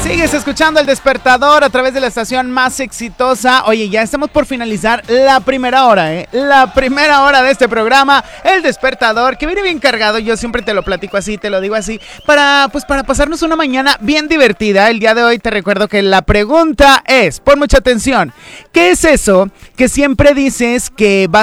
Sigues escuchando El Despertador a través de la estación más exitosa. Oye, ya estamos por finalizar la primera hora, ¿eh? La primera hora de este programa, El Despertador, que viene bien cargado. Yo siempre te lo platico así, te lo digo así, para pasarnos una mañana bien divertida. El día de hoy te recuerdo que la pregunta es, pon mucha atención, ¿qué es eso que siempre dices que vas